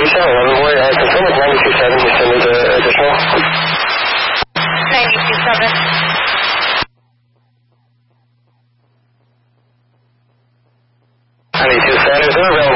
3711, boy, confirm with 927, you send me the additional. 927. 927, is there available